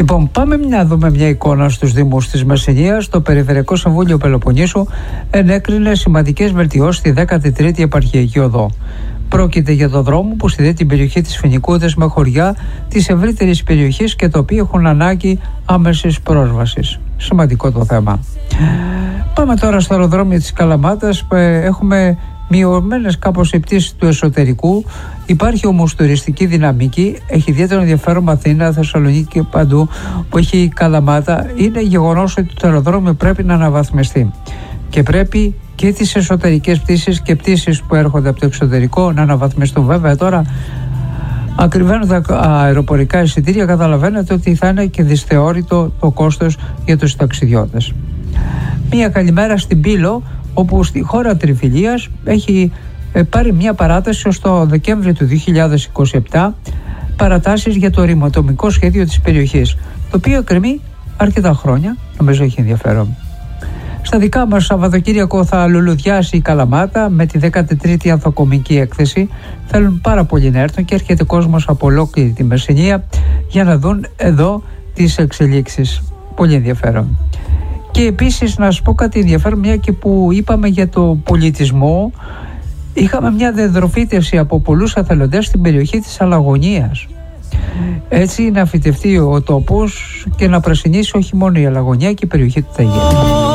Λοιπόν, πάμε να δούμε μια εικόνα στους Δήμους της Μεσσηνίας. Το Περιφερειακό Συμβούλιο Πελοποννήσου ενέκρινε σημαντικές βελτιώσεις στη 13η Επαρχιακή Οδό. Πρόκειται για το δρόμο που συνδέει την περιοχή της Φοινικούδας με χωριά της ευρύτερης περιοχής και τα οποία έχουν ανάγκη άμεσης πρόσβασης. Σημαντικό το θέμα. Πάμε τώρα στο αεροδρόμιο της Καλαμάτας. Έχουμε μειωμένες κάπως οι πτήσεις του εσωτερικού. Υπάρχει όμως τουριστική δυναμική. Έχει ιδιαίτερο ενδιαφέρον Αθήνα, Θεσσαλονίκη και παντού που έχει η Καλαμάτα. Είναι γεγονός ότι το αεροδρόμιο πρέπει να αναβαθμιστεί και πρέπει και τις εσωτερικές πτήσεις και πτήσεις που έρχονται από το εξωτερικό να αναβαθμιστούν. Βέβαια τώρα ακριβένουν τα αεροπορικά εισιτήρια, καταλαβαίνετε ότι θα είναι και δυσθεώρητο το κόστος για τους ταξιδιώτες. Μία καλημέρα στην Πύλο, όπου στη χώρα Τριφυλίας έχει πάρει μια παράταση ως το Δεκέμβριο του 2027, παρατάσεις για το ρηματομικό σχέδιο της περιοχής, το οποίο εκκρεμεί αρκετά χρόνια, νομίζω έχει ενδιαφέρον. Στα δικά μας Σαββατοκύριακο θα λουλουδιάσει η Καλαμάτα με τη 13η ανθοκομική έκθεση. Θέλουν πάρα πολύ να έρθουν και έρχεται κόσμος από ολόκληρη τη Μεσσηνία για να δουν εδώ τις εξελίξεις. Πολύ ενδιαφέρον. Και επίσης να σας πω κάτι ενδιαφέρον, μια και που είπαμε για το πολιτισμό, είχαμε μια διαδροφήτευση από πολλούς εθελοντές στην περιοχή της Αλαγωνίας. Έτσι να φυτευτεί ο τόπος και να πρασινίσει όχι μόνο η Αλαγωνία και η περιοχή του Ταγίου.